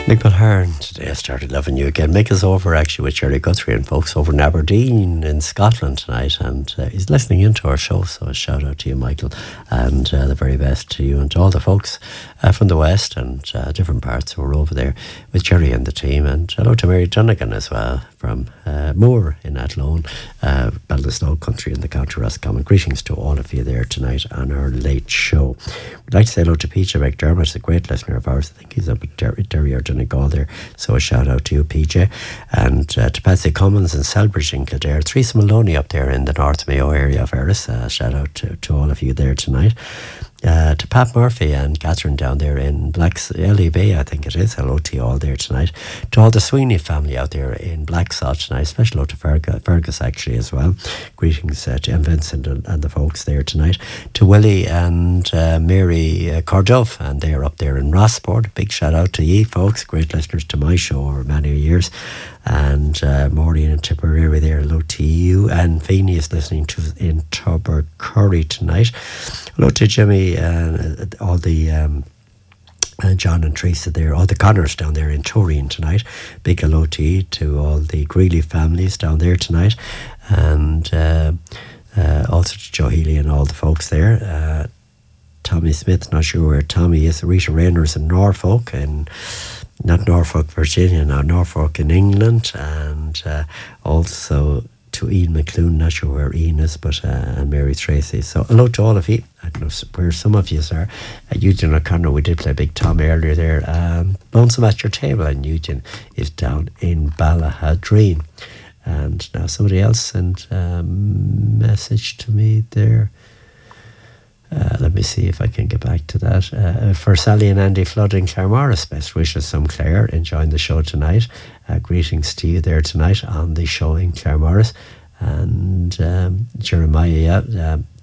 Mick Mulhern, today I started loving you again. Mick is over actually with Jerry Guthrie and folks over in Aberdeen in Scotland tonight, and he's listening into our show, so a shout out to you, Michael, and the very best to you and to all the folks from the West and different parts who are over there with Jerry and the team, and hello to Mary Dunnigan as well from Moore in Athlone, Ballinasloe country in the County Roscommon. Greetings to all of you there tonight on our late show. We'd like to say hello to PJ McDermott, a great listener of ours. I think he's up at Derry or Donegal there, so a shout out to you, PJ, and to Patsy Cummins in Selbridge in Kildare, Teresa Maloney up there in the North Mayo area of Erris. Shout out to all of you there tonight. To Pat Murphy and Catherine down there in LEB, I think it is. Hello to you all there tonight. To all the Sweeney family out there in Blacksod tonight. Special hello to Fergus actually as well. Greetings to M. Vincent and the folks there tonight. To Willie and Mary Cordove, and they're up there in Rossport. Big shout out to ye folks, great listeners to my show over many years. And Maureen and Tipperary there, hello to you. And Feeney is listening to in Tubbercurry tonight. Hello to Jimmy and all the John and Teresa there, all the Connors down there in Turin tonight. Big hello to you, to all the Greeley families down there tonight, and also to Joe Healy and all the folks there. Tommy Smith, not sure where Tommy is. Rita Rayners in Norfolk, and not Norfolk, Virginia, now Norfolk in England, and also to Ian McClune, not sure where Ian is, but and Mary Tracy. So hello to all of you. I don't know where some of you are. Eugene O'Connor, we did play Big Tom earlier there. Lonesome at Your Table, and Eugene is down in Ballahadreen. And now somebody else sent a message to me there. Let me see if I can get back to that. For Sally and Andy Flood in Claremorris, best wishes from Claire, enjoying the show tonight. Greetings to you there tonight on the show in Claremorris. And Jeremiah,